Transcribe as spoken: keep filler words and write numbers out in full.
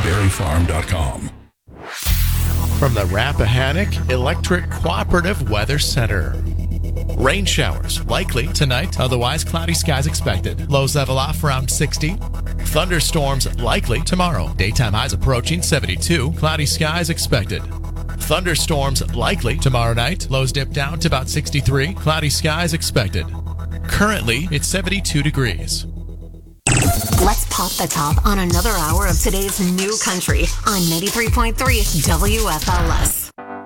dairy farm dot com. From the Rappahannock Electric Cooperative Weather Center. Rain showers likely tonight, otherwise cloudy skies expected. Lows level off around sixty. Thunderstorms likely tomorrow. Daytime highs approaching seventy-two. Cloudy skies expected. Thunderstorms likely tomorrow night. Lows dip down to about sixty-three. Cloudy skies expected. Currently, it's seventy-two degrees. Let's pop the top on another hour of today's new country on ninety-three point three W F L S.